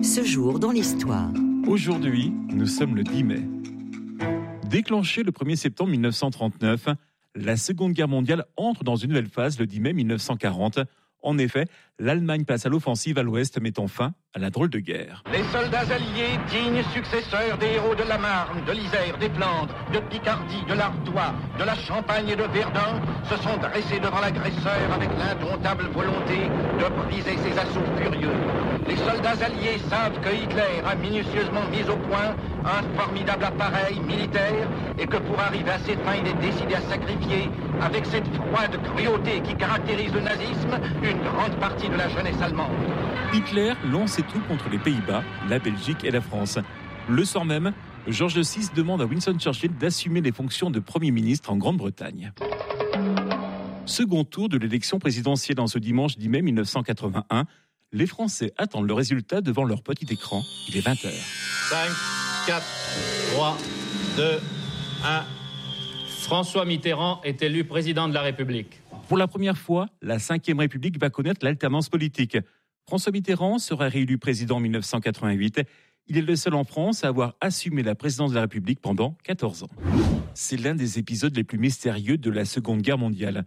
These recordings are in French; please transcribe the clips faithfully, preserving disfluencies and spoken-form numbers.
Ce jour dans l'histoire. Aujourd'hui, nous sommes le dix mai. Déclenché le premier septembre mille neuf cent trente-neuf, la Seconde Guerre mondiale entre dans une nouvelle phase le dix mai mille neuf cent quarante. En effet, l'Allemagne passe à l'offensive à l'ouest, mettant fin à la drôle de guerre. Les soldats alliés, dignes successeurs des héros de la Marne, de l'Isère, des Flandres, de Picardie, de l'Artois, de la Champagne et de Verdun, se sont dressés devant l'agresseur avec l'indomptable volonté de briser ses assauts furieux. Les soldats alliés savent que Hitler a minutieusement mis au point un formidable appareil militaire et que pour arriver à ses fins, il est décidé à sacrifier, avec cette froide cruauté qui caractérise le nazisme, une grande partie de la jeunesse allemande. Hitler lance ses troupes contre les Pays-Bas, la Belgique et la France. Le soir même, George six demande à Winston Churchill d'assumer les fonctions de Premier ministre en Grande-Bretagne. Second tour de l'élection présidentielle en ce dimanche dix mai mille neuf cent quatre-vingt-un. Les Français attendent le résultat devant leur petit écran. Il est vingt heures. cinq, quatre, trois, deux, un. François Mitterrand est élu président de la République. Pour la première fois, la cinquième République va connaître l'alternance politique. François Mitterrand sera réélu président en mille neuf cent quatre-vingt-huit. Il est le seul en France à avoir assumé la présidence de la République pendant quatorze ans. C'est l'un des épisodes les plus mystérieux de la Seconde Guerre mondiale.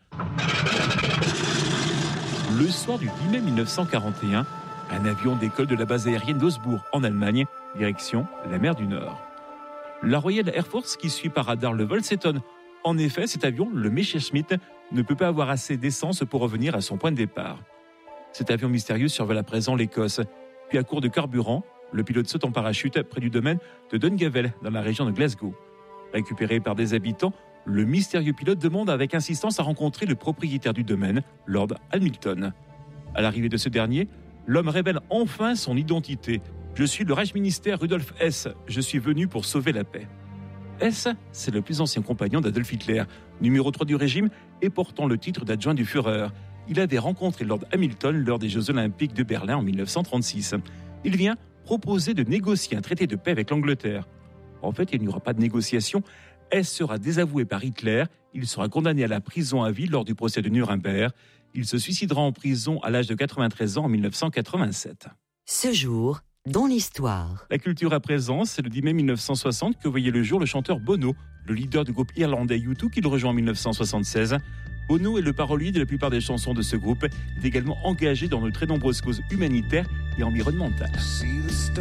Le soir du dix mai mille neuf cent quarante et un, un avion décolle de la base aérienne d'Augsbourg, en Allemagne, direction la mer du Nord. La Royal Air Force, qui suit par radar le vol, s'étonne. En effet, cet avion, le Messerschmitt, ne peut pas avoir assez d'essence pour revenir à son point de départ. Cet avion mystérieux survole à présent l'Écosse. Puis, à court de carburant, le pilote saute en parachute près du domaine de Dungavel, dans la région de Glasgow. Récupéré par des habitants, le mystérieux pilote demande avec insistance à rencontrer le propriétaire du domaine, Lord Hamilton. À l'arrivée de ce dernier, l'homme révèle enfin son identité. « Je suis le Reichsminister Rudolf Hess. Je suis venu pour sauver la paix. » Hess, c'est le plus ancien compagnon d'Adolf Hitler, numéro trois du régime et portant le titre d'adjoint du Führer. Il avait rencontré Lord Hamilton lors des Jeux Olympiques de Berlin en mille neuf cent trente-six. Il vient proposer de négocier un traité de paix avec l'Angleterre. En fait, il n'y aura pas de négociation. Hess sera désavoué par Hitler. Il sera condamné à la prison à vie lors du procès de Nuremberg. Il se suicidera en prison à l'âge de quatre-vingt-treize ans en mille neuf cent quatre-vingt-sept. Ce jour dans l'histoire. La culture à présent, c'est le dix mai mille neuf cent soixante que voyait le jour le chanteur Bono, le leader du groupe irlandais U deux qu'il rejoint en mille neuf cent soixante-seize. Bono est le parolier de la plupart des chansons de ce groupe. Il est également engagé dans de très nombreuses causes humanitaires et environnementales.